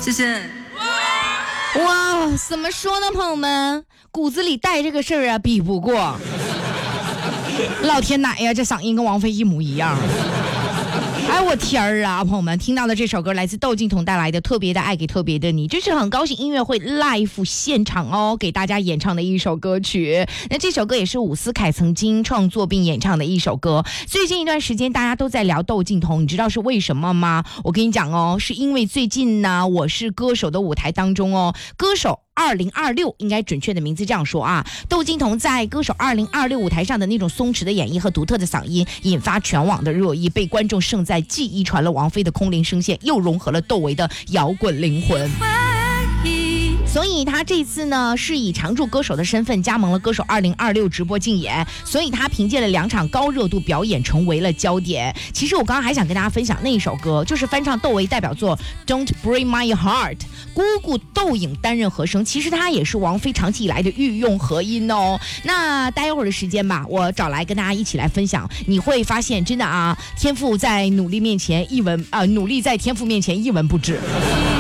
谢谢。 哇，怎么说呢，朋友们，骨子里带这个事儿啊，比不过。老天奶呀，这嗓音跟王菲一模一样。哎，我天儿啊！朋友们听到的这首歌来自窦靖童带来的《特别的爱给特别的你》，这是很高兴音乐会 live 现场哦，给大家演唱的一首歌曲。那这首歌也是伍思凯曾经创作并演唱的一首歌。最近一段时间大家都在聊窦靖童，你知道是为什么吗？我跟你讲哦，是因为最近呢，《我是歌手》的舞台当中哦，歌手2026应该准确的名字这样说啊，窦靖童在歌手2026舞台上的那种松弛的演绎和独特的嗓音，引发全网的热议，被观众盛赞既遗传了王菲的空灵声线，又融合了窦唯的摇滚灵魂。所以他这次呢是以常驻歌手的身份加盟了歌手2026直播竞演，所以他凭借了2场高热度表演成为了焦点。其实我刚刚还想跟大家分享那一首歌，就是翻唱窦唯代表作 Don't Break My Heart， 姑姑窦颖担任和声，其实他也是王菲长期以来的御用和音哦。那待一会儿的时间吧，我找来跟大家一起来分享，你会发现真的啊，天赋在努力面前努力在天赋面前一文不值。